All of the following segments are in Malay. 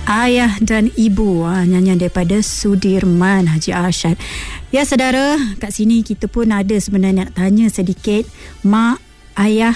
Ayah dan Ibu, nyanyian daripada Sudirman Haji Arsyad. Ya saudara, kat sini kita pun ada sebenarnya nak tanya sedikit. Mak, ayah,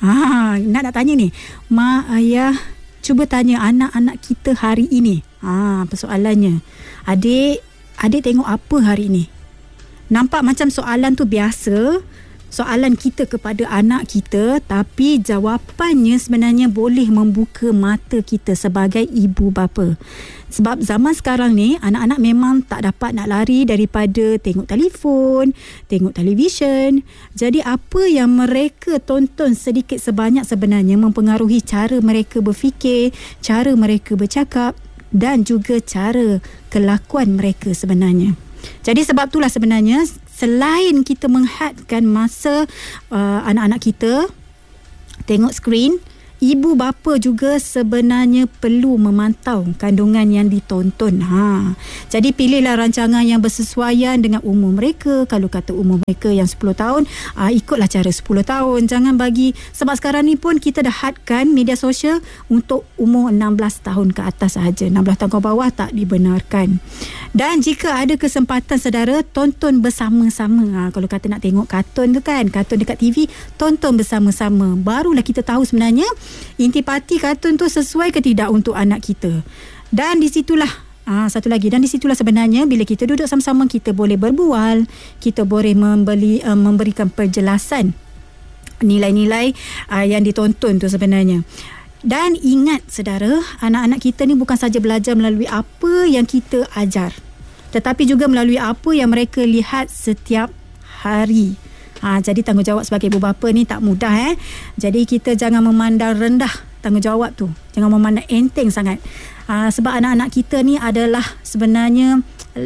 nak tanya ni. Mak, ayah, cuba tanya anak-anak kita hari ini. Persoalannya, adik tengok apa hari ini? Nampak macam soalan tu biasa, soalan kita kepada anak kita, tapi jawapannya sebenarnya boleh membuka mata kita sebagai ibu bapa. Sebab zaman sekarang ni, anak-anak memang tak dapat nak lari daripada tengok telefon, tengok televisyen. Jadi apa yang mereka tonton sedikit sebanyak sebenarnya mempengaruhi cara mereka berfikir, cara mereka bercakap dan juga cara kelakuan mereka sebenarnya. Jadi sebab itulah sebenarnya, selain kita menghadkan masa anak-anak kita tengok skrin, ibu bapa juga sebenarnya perlu memantau kandungan yang ditonton. Jadi pilihlah rancangan yang bersesuaian dengan umur mereka. Kalau kata umur mereka yang 10 tahun, ikutlah cara 10 tahun. Jangan bagi, sebab sekarang ni pun kita dah hadkan media sosial untuk umur 16 tahun ke atas sahaja. 16 tahun ke bawah tak dibenarkan. Dan jika ada kesempatan saudara, tonton bersama-sama. Kalau kata nak tengok kartun tu kan, kartun dekat TV, tonton bersama-sama. Barulah kita tahu sebenarnya intipati kartun tu sesuai ke tidak untuk anak kita. Dan di situlah satu lagi, dan di situlah sebenarnya bila kita duduk sama-sama, kita boleh berbual, kita boleh memberikan penjelasan nilai-nilai yang ditonton tu sebenarnya. Dan ingat saudara, anak-anak kita ni bukan saja belajar melalui apa yang kita ajar, tetapi juga melalui apa yang mereka lihat setiap hari. Jadi tanggungjawab sebagai ibu bapa ni tak mudah. Jadi kita jangan memandang rendah tanggungjawab tu. Jangan memandang enteng sangat. Sebab anak-anak kita ni adalah sebenarnya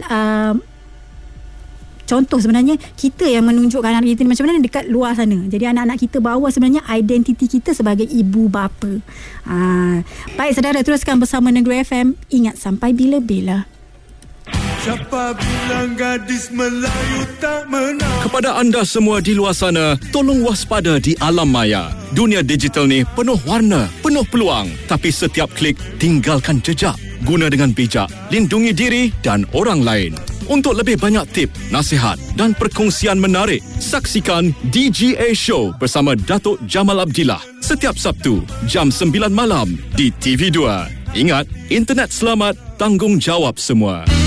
contoh sebenarnya kita yang menunjukkan anak kita ni macam mana dekat luar sana. Jadi anak-anak kita bawa sebenarnya identiti kita sebagai ibu bapa. Baik saudara, teruskan bersama Negeri FM. Ingat sampai bila-bila. Siapa bilang gadis Melayu tak menang? Kepada anda semua di luar sana, tolong waspada di alam maya. Dunia digital ni penuh warna, penuh peluang. Tapi setiap klik, tinggalkan jejak. Guna dengan bijak, lindungi diri dan orang lain. Untuk lebih banyak tip, nasihat dan perkongsian menarik, saksikan DGA Show bersama Datuk Jamal Abdillah setiap Sabtu jam 9 malam di TV2. Ingat, internet selamat, tanggungjawab semua.